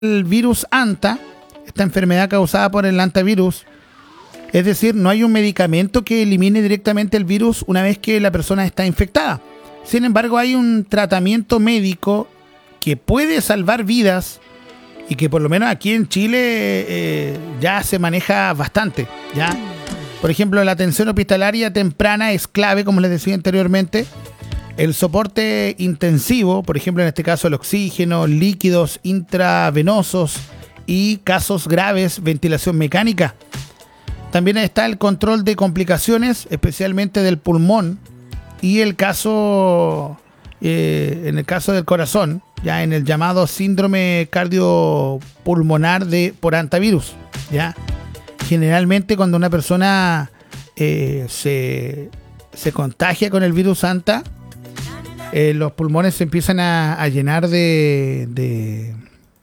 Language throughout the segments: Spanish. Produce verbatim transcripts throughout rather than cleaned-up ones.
el virus anta, esta enfermedad causada por el hantavirus. Es decir, no hay un medicamento que elimine directamente el virus una vez que la persona está infectada. Sin embargo, hay un tratamiento médico que puede salvar vidas y que por lo menos aquí en Chile eh, ya se maneja bastante, ¿ya? Por ejemplo, la atención hospitalaria temprana es clave, como les decía anteriormente. El soporte intensivo, por ejemplo, en este caso el oxígeno, líquidos intravenosos y casos graves, ventilación mecánica. También está el control de complicaciones, especialmente del pulmón, y el caso, eh, en el caso del corazón, ya en el llamado síndrome cardiopulmonar de por hantavirus, ya. Generalmente cuando una persona eh, se, se contagia con el virus hanta, eh, los pulmones se empiezan a, a llenar de, de,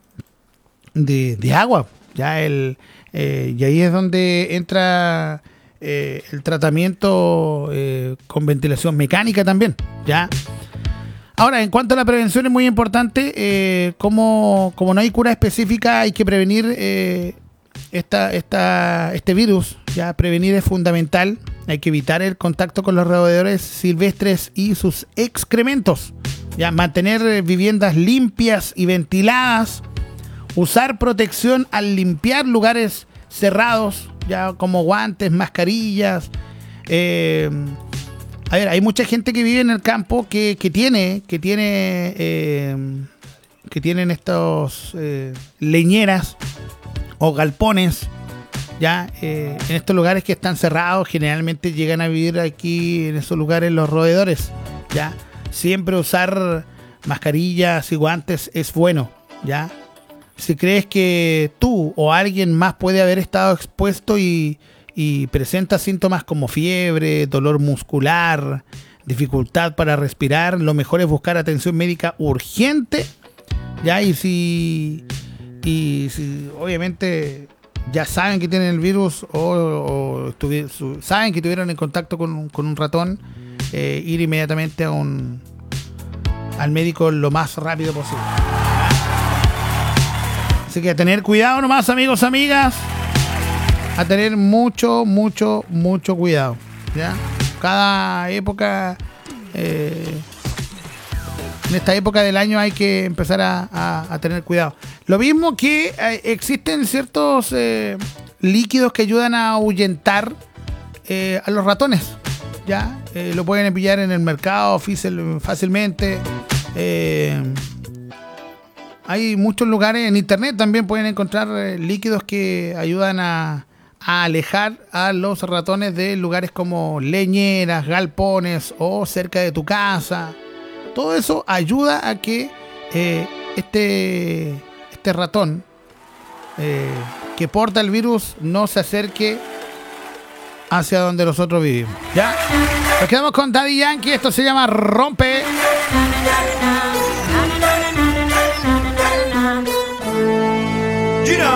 de, de agua, ya el Eh, y ahí es donde entra eh, el tratamiento eh, con ventilación mecánica también, ¿ya? Ahora, en cuanto a la prevención es muy importante, eh, como, como no hay cura específica, hay que prevenir eh, esta, esta, este virus, ya prevenir es fundamental, hay que evitar el contacto con los roedores silvestres y sus excrementos, ya mantener viviendas limpias y ventiladas, usar protección al limpiar lugares cerrados, ya como guantes, mascarillas. Eh, a ver, hay mucha gente que vive en el campo que, que tiene, que tiene, eh, que tienen estos eh, leñeras o galpones, ya eh, en estos lugares que están cerrados. Generalmente llegan a vivir aquí en esos lugares los roedores, ya. Siempre usar mascarillas y guantes es bueno, ya. Si crees que tú o alguien más puede haber estado expuesto y, y presenta síntomas como fiebre, dolor muscular, dificultad para respirar, lo mejor es buscar atención médica urgente, ¿ya? Y si, y si obviamente ya saben que tienen el virus o, o estuvi- su, saben que tuvieron en contacto con, con un ratón, eh, ir inmediatamente a un, al médico lo más rápido posible. Así que a tener cuidado nomás, amigos, amigas. A tener mucho, mucho, mucho cuidado, ¿ya? Cada época, eh, en esta época del año hay que empezar a, a, a tener cuidado. Lo mismo que eh, existen ciertos eh, líquidos que ayudan a ahuyentar eh, a los ratones, ¿ya? Eh, lo pueden pillar en el mercado fácilmente. Eh, Hay muchos lugares, en internet también pueden encontrar eh, líquidos que ayudan a, a alejar a los ratones de lugares como leñeras, galpones o cerca de tu casa. Todo eso ayuda a que eh, este, este ratón eh, que porta el virus no se acerque hacia donde nosotros vivimos, ¿ya? Nos quedamos con Daddy Yankee, esto se llama Rompe.